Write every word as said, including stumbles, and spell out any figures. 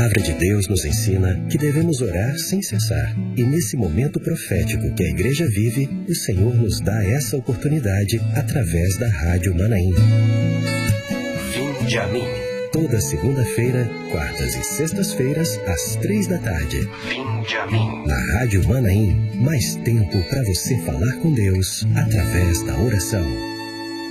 palavra de Deus nos ensina que devemos orar sem cessar. E nesse momento profético que a igreja vive, o Senhor nos dá essa oportunidade através da Rádio Manaim. Vinde a mim. Toda segunda-feira, quartas e sextas-feiras, às três da tarde. Vinde a mim. Na Rádio Manaim, mais tempo para você falar com Deus através da oração.